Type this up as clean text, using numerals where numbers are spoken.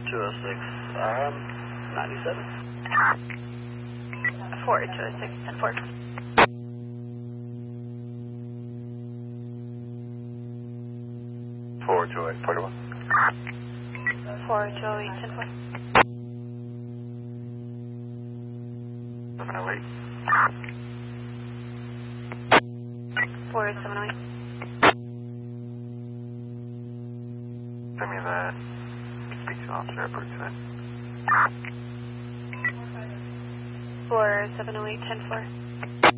206, 97. 4206, 10-4. 4208, 41. 4208, 10-4. 708. 4708. Send me the speech officer approved tonight. 4708, 10-4.